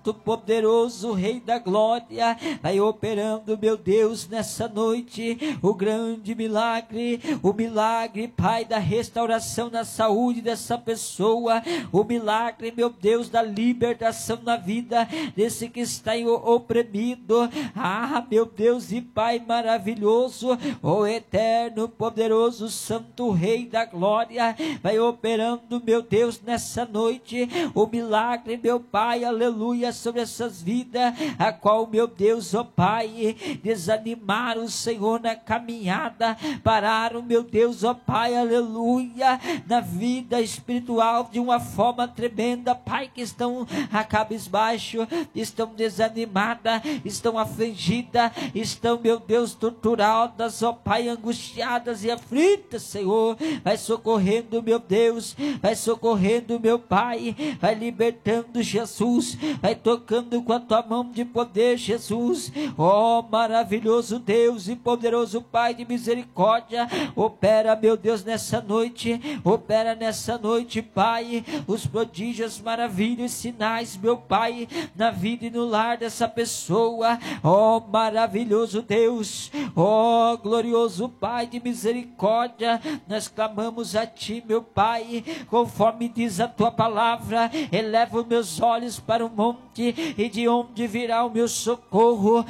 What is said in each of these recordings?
Santo, poderoso Rei da glória, vai operando, meu Deus, nessa noite, o grande milagre, o milagre, Pai, da restauração na saúde dessa pessoa, o milagre, meu Deus, da libertação na vida desse que está oprimido. Meu Deus e Pai maravilhoso, o eterno, poderoso, Santo Rei da glória, vai operando, meu Deus, nessa noite, o milagre, meu Pai, aleluia, sobre essas vidas, a qual, meu Deus, ó Pai, desanimaram, Senhor, na caminhada, pararam, meu Deus, ó Pai, aleluia, na vida espiritual de uma forma tremenda, Pai, que estão a cabisbaixo, estão desanimadas, estão afligidas, estão, meu Deus, torturadas, ó Pai, angustiadas e aflitas, Senhor, vai socorrendo, meu Deus, vai socorrendo, meu Pai, vai libertando, Jesus, vai tocando com a tua mão de poder, Jesus, ó maravilhoso Deus e poderoso Pai de misericórdia, opera, meu Deus, nessa noite, opera nessa noite, Pai, os prodígios, maravilhas, sinais, meu Pai, na vida e no lar dessa pessoa, ó maravilhoso Deus, ó glorioso Pai de misericórdia, nós clamamos a Ti, meu Pai, conforme diz a Tua palavra, eleva os meus olhos para o monte, e de onde virá o meu socorro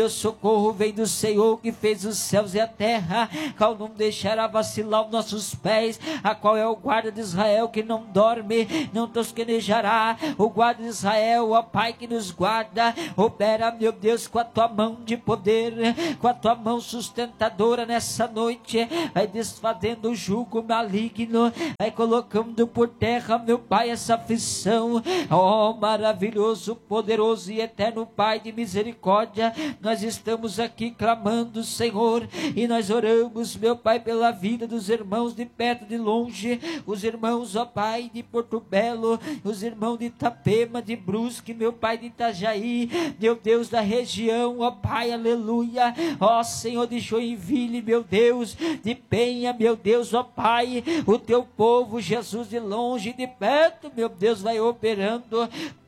vem do Senhor que fez os céus e a terra, qual não deixará vacilar os nossos pés, a qual é o guarda de Israel que não dorme, não tosquenejará, o guarda de Israel, ó Pai, que nos guarda, opera, meu Deus, com a Tua mão de poder, com a Tua mão sustentadora nessa noite, vai desfazendo o jugo maligno, vai colocando por terra, meu Pai, essa aflição, ó maravilhoso, poderoso e eterno Pai de misericórdia, nós estamos aqui clamando, Senhor, e nós oramos, meu Pai, pela vida dos irmãos de perto e de longe, os irmãos, ó Pai, de Porto Belo, os irmãos de Itapema, de Brusque, meu Pai, de Itajaí, meu Deus, da região, ó Pai, aleluia, ó Senhor de Joinville, meu Deus, de Penha, meu Deus, ó Pai, o Teu povo, Jesus, de longe e de perto, meu Deus, vai operando,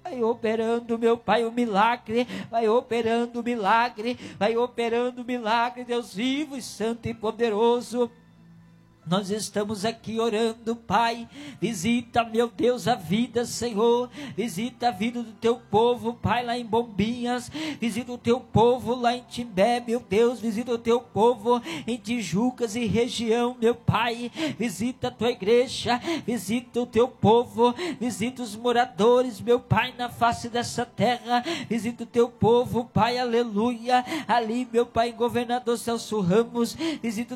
meu Pai, o milagre, vai operando o milagre, Deus vivo e santo e poderoso. Nós estamos aqui orando, Pai, visita, meu Deus, a vida, Senhor, visita a vida do Teu povo, Pai, lá em Bombinhas, visita o Teu povo lá em Timbé, meu Deus, visita o Teu povo em Tijucas e região, meu Pai, visita a Tua igreja, visita o Teu povo, visita os moradores, meu Pai, na face dessa terra, visita o Teu povo, Pai, aleluia, ali, meu Pai, Governador Celso Ramos, visita